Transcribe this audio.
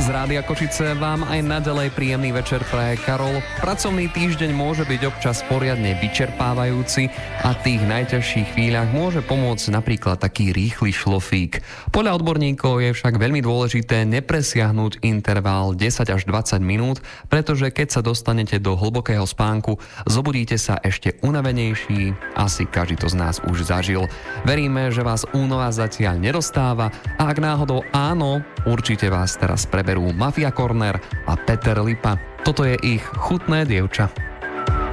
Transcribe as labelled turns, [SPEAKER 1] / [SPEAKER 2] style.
[SPEAKER 1] Z Rádia Košice vám aj naďalej príjemný večer praje Karol. Pracovný týždeň môže byť občas poriadne vyčerpávajúci a v tých najťažších chvíľach môže pomôcť napríklad taký rýchly šlofík. Podľa odborníkov je však veľmi dôležité nepresiahnuť interval 10 až 20 minút, pretože keď sa dostanete do hlbokého spánku, zobudíte sa ešte unavenejší. Asi každý to z nás už zažil. Veríme, že vás únava zatiaľ nedostáva a ak náhodou áno, určite vás teraz preberú Mafia Corner a Peter Lipa. Toto je ich Chutné dievča.